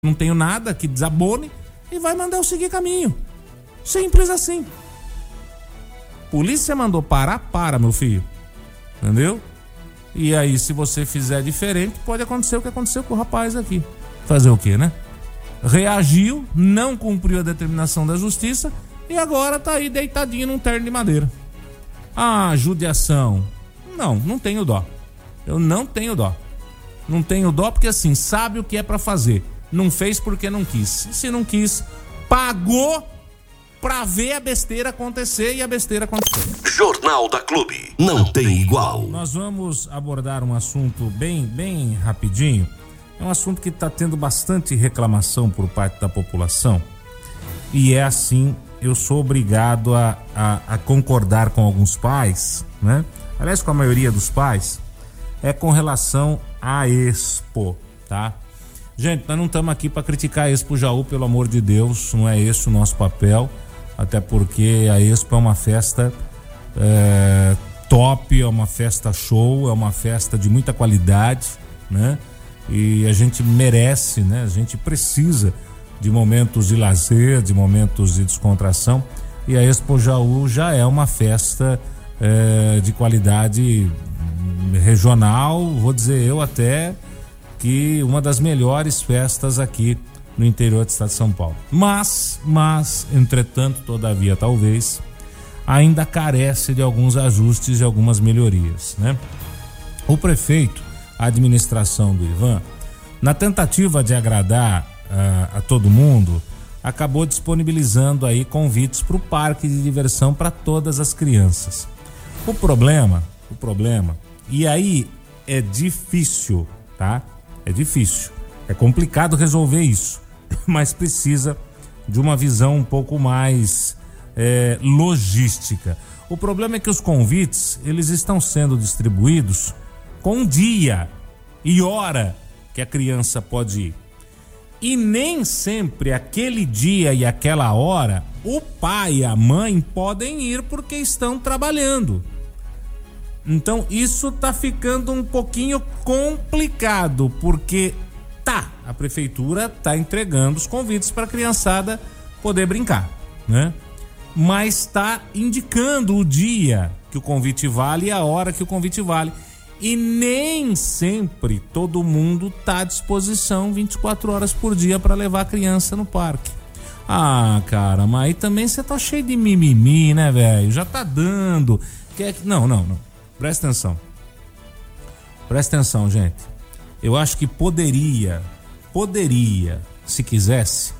não tenho nada que desabone e vai mandar eu seguir caminho. Simples assim. Polícia mandou parar, para, meu filho. Entendeu? E aí, se você fizer diferente, pode acontecer o que aconteceu com o rapaz aqui. Fazer o quê, né? Reagiu, não cumpriu a determinação da justiça e agora tá aí deitadinho num terno de madeira. Ah, judiação. Não tenho dó. Eu não tenho dó. Não tenho dó porque assim, sabe o que é pra fazer. Não fez porque não quis. E se não quis, pagou pra ver a besteira acontecer e a besteira aconteceu. Jornal da Clube. Não tem igual. Nós vamos abordar um assunto bem rapidinho. É um assunto que está tendo bastante reclamação por parte da população. E é assim, eu sou obrigado a concordar com alguns pais, né? Aliás, com a maioria dos pais, é com relação à Expo, tá? Gente, nós não estamos aqui para criticar a Expo Jaú, pelo amor de Deus, não é esse o nosso papel, até porque a Expo é uma festa top, é uma festa show, é uma festa de muita qualidade, né? E a gente merece, né? A gente precisa de momentos de lazer, de momentos de descontração, e a Expo Jaú já é uma festa de qualidade regional, vou dizer eu até que uma das melhores festas aqui no interior do estado de São Paulo. Mas, entretanto, todavia, talvez, ainda carece de alguns ajustes e algumas melhorias, né? O prefeito, a administração do Ivan, na tentativa de agradar a todo mundo, acabou disponibilizando aí convites para o parque de diversão para todas as crianças. O problema, e aí é difícil, tá? É difícil, é complicado resolver isso, mas precisa de uma visão um pouco mais logística. O problema é que os convites, eles estão sendo distribuídos com dia e hora que a criança pode ir. E nem sempre aquele dia e aquela hora o pai e a mãe podem ir porque estão trabalhando. Então isso tá ficando um pouquinho complicado, porque a prefeitura tá entregando os convites para a criançada poder brincar, né? Mas tá indicando o dia que o convite vale e a hora que o convite vale. E nem sempre todo mundo tá à disposição 24 horas por dia para levar a criança no parque. Ah, cara, mas aí também você tá cheio de mimimi, né, velho? Já tá dando. Não. Presta atenção, gente. Eu acho que poderia, se quisesse,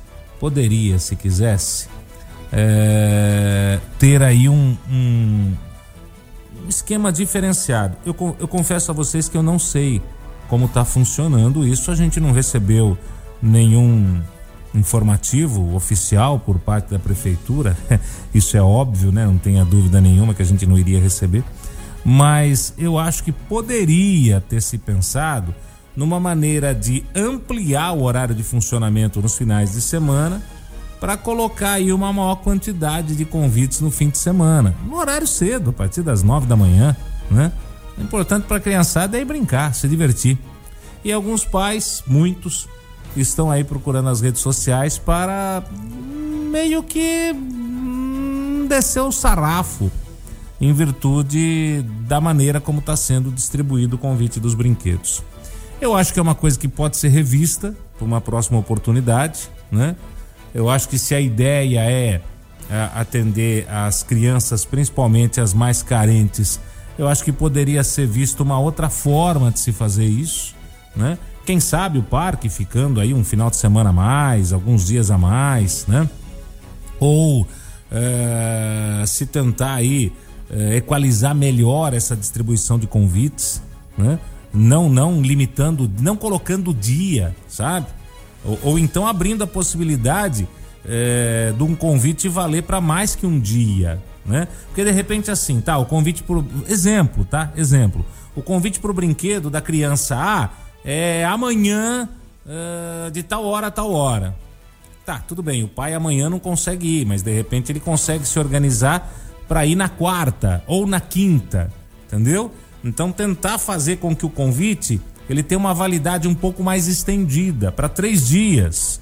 ter aí um esquema diferenciado. Eu confesso a vocês que eu não sei como tá funcionando isso. A gente não recebeu nenhum informativo oficial por parte da prefeitura. Isso é óbvio, né? Não tenha dúvida nenhuma que a gente não iria receber. Mas eu acho que poderia ter se pensado numa maneira de ampliar o horário de funcionamento nos finais de semana para colocar aí uma maior quantidade de convites no fim de semana, no horário cedo, a partir das 9 da manhã, né? O importante para a criançada é ir brincar, se divertir. E alguns pais, muitos, estão aí procurando as redes sociais para meio que descer o sarrafo em virtude da maneira como está sendo distribuído o convite dos brinquedos. Eu acho que é uma coisa que pode ser revista por uma próxima oportunidade, né? Eu acho que se a ideia é atender as crianças, principalmente as mais carentes, eu acho que poderia ser visto uma outra forma de se fazer isso, né? Quem sabe o parque ficando aí um final de semana a mais, alguns dias a mais, né? Ou se tentar aí equalizar melhor essa distribuição de convites, né? Não limitando, não colocando dia, sabe? Ou então abrindo a possibilidade de um convite valer para mais que um dia, né? Porque de repente assim, o convite por exemplo, o convite pro brinquedo da criança é amanhã de tal hora a tal hora. Tudo bem, o pai amanhã não consegue ir, mas de repente ele consegue se organizar para ir na quarta ou na quinta, entendeu? Então tentar fazer com que o convite ele tem uma validade um pouco mais estendida, para 3 dias.